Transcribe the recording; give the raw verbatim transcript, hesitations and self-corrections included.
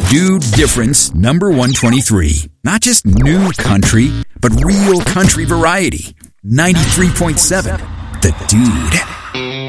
Dude Difference number one twenty-three. Not just new country, but real country variety. ninety-three point seven The Dude.